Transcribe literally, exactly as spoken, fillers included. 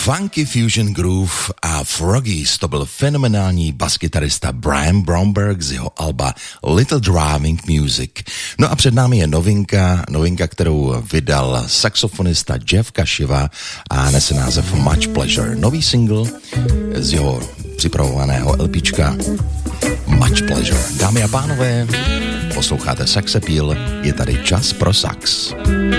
Funky Fusion Groove a Froggies, to byl fenomenální baskytarista Brian Bromberg z jeho alba Little Driving Music. No a před námi je novinka, novinka, kterou vydal saxofonista Jeff Kashiva a nese název Much Pleasure. Nový single z jeho připravovaného LPčka Much Pleasure. Dámy a pánové, posloucháte Sax Appeal, je tady čas pro sax.